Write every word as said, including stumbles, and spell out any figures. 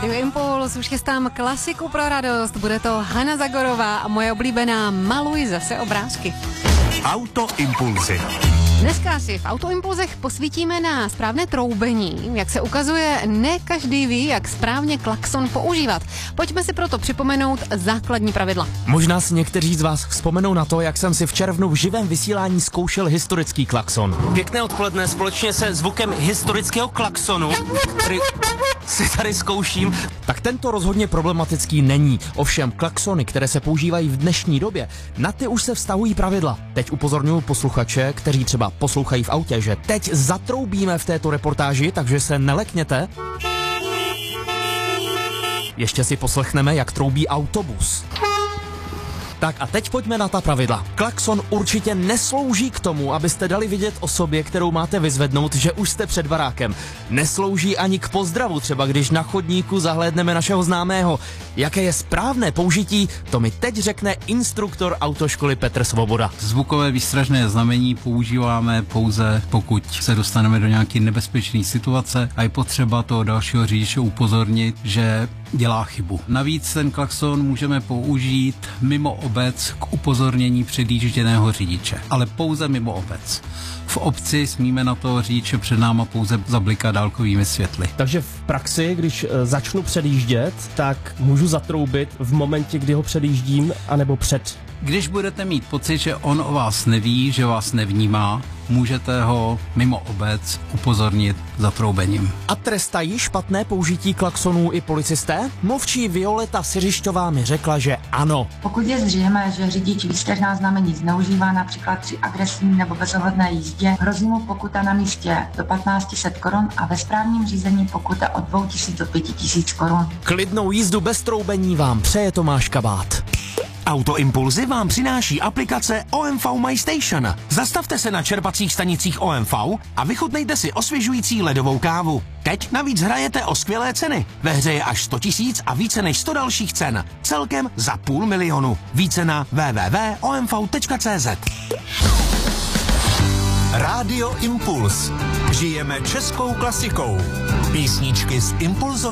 Rádio Impuls, už chystám klasiku pro radost. Bude to Hana Zagorová a moje oblíbená Maluj zase obrázky. Autoimpulzy. Dneska si v Autoimpulzech posvítíme na správné troubení. Jak se ukazuje, ne každý ví, jak správně klakson používat. Pojďme si proto připomenout základní pravidla. Možná si někteří z vás vzpomenou na to, jak jsem si v červnu v živém vysílání zkoušel historický klakson. Pěkné odpoledne společně se zvukem historického klaksonu, který si tady zkouším. Tak tento rozhodně problematický není. Ovšem klaksony, které se používají v dnešní době, na ty už se vztahují pravidla. Teď upozorňuji posluchače, kteří třeba poslouchají v autě, že teď zatroubíme v této reportáži, takže se nelekněte. Ještě si poslechneme, jak troubí autobus. Tak a teď pojďme na ta pravidla. Klakson určitě neslouží k tomu, abyste dali vidět osobě, kterou máte vyzvednout, že už jste před barákem. Neslouží ani k pozdravu, třeba když na chodníku zahlédneme našeho známého. Jaké je správné použití, to mi teď řekne instruktor autoškoly Petr Svoboda. Zvukové výstražné znamení používáme pouze, pokud se dostaneme do nějaké nebezpečné situace a je potřeba toho dalšího řidiče upozornit, že dělá chybu. Navíc ten klakson můžeme použít mimo obec k upozornění předjížděného řidiče, ale pouze mimo obec. V obci smíme na toho řidiče před náma pouze zablikat dálkovými světly. Takže v praxi, když začnu předjíždět, tak můžu zatroubit v momentě, kdy ho předjíždím, anebo před. Když budete mít pocit, že on o vás neví, že vás nevnímá, můžete ho mimo obec upozornit zatroubením. A trestají špatné použití klaxonů i policisté? Mluvčí Violeta Siřišťová mi řekla, že ano. Pokud je zřejmé, že řidič výstražná znamení zneužívá například při agresivní nebo bezohledné jízdě, hrozí mu pokuta na místě do patnáct set korun a ve správním řízení pokuta od dvě tisíce do pět tisíc korun. Klidnou jízdu bez troubení vám přeje Tomáš Kabát. Autoimpulzy vám přináší aplikace O M V My Station. Zastavte se na čerpacích stanicích O M V a vychutnejte si osvěžující ledovou kávu. Teď navíc hrajete o skvělé ceny. Ve hře je až sto tisíc a více než sto dalších cen. Celkem za půl milionu. Více na w w w tečka o m v tečka c z. Rádio Impuls. Žijeme českou klasikou. Písničky z Impulzové